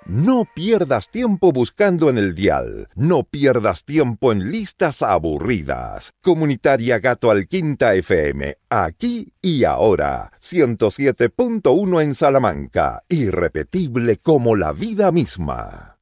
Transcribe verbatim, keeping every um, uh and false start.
No pierdas tiempo buscando en el dial. No pierdas tiempo en listas aburridas. Comunitaria Gato Alquinta F M. Aquí y ahora. ciento siete punto uno en Salamanca. Irrepetible como la vida misma.